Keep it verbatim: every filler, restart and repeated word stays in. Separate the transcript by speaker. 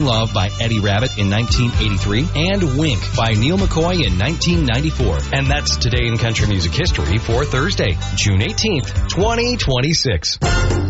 Speaker 1: Love by Eddie Rabbitt in nineteen eighty-three, and Wink by Neil McCoy in nineteen ninety-four. And that's Today in Country Music History for Thursday, June eighteenth, twenty twenty-six.